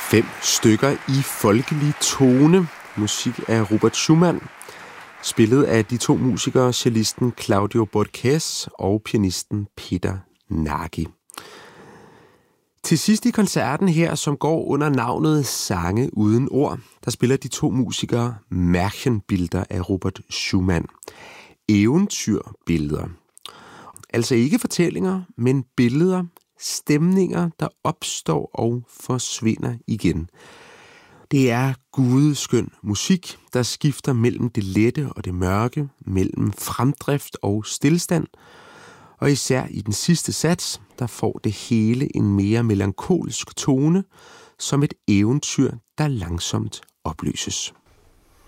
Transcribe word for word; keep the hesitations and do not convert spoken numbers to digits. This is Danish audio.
Fem stykker i folkelig tone. Musik af Robert Schumann. Spillet af de to musikere, cellisten Claudio Borges og pianisten Peter Nagy. Til sidst i koncerten her, som går under navnet Sange uden ord, der spiller de to musikere Märchenbilder af Robert Schumann. Eventyrbilleder. Altså ikke fortællinger, men billeder, stemninger, der opstår og forsvinder igen. Det er gudeskøn musik, der skifter mellem det lette og det mørke, mellem fremdrift og stillstand. Og især i den sidste sats, der får det hele en mere melankolsk tone, som et eventyr, der langsomt opløses.